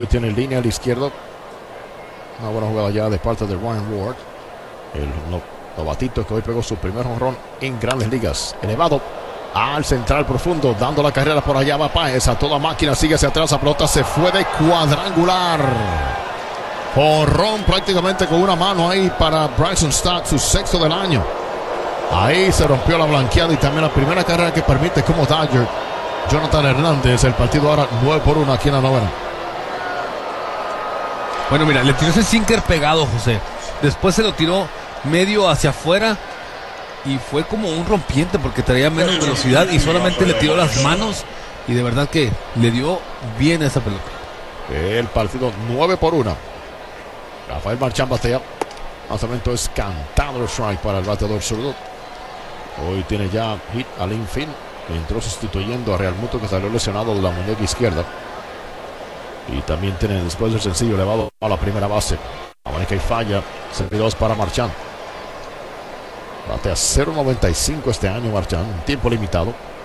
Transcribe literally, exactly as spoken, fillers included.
tiene línea a la izquierda. Una buena jugada ya de parte de Ryan Ward. El no, novatito que hoy pegó su primer jonrón en Grandes Ligas. Elevado al central profundo, dando la carrera por allá. Va Páez a toda máquina, sigue hacia atrás. La pelota se fue de cuadrangular. Jonrón prácticamente con una mano ahí para Bryson Stott, su sexto del año. Ahí se rompió la blanqueada y también la primera carrera que permite como Dodger Jonathan Hernández. El partido ahora nueve por uno aquí en la novena. Bueno, mira, le tiró ese sinker pegado, José. Después se lo tiró medio hacia afuera y fue como un rompiente porque traía menos velocidad y solamente le tiró las manos y de verdad que le dio bien esa pelota. El partido nueve por uno. Rafael Marchán batea. Lanzamiento es cantado, strike para el bateador zurdo. Hoy tiene ya hit al infield. Entró sustituyendo a Real Muto, que salió lesionado de la muñeca izquierda. Y también tiene después del sencillo elevado a la primera base. Abanica y falla. Servidos para Marchán. Batea cero noventa y cinco este año Marchán. Tiempo limitado.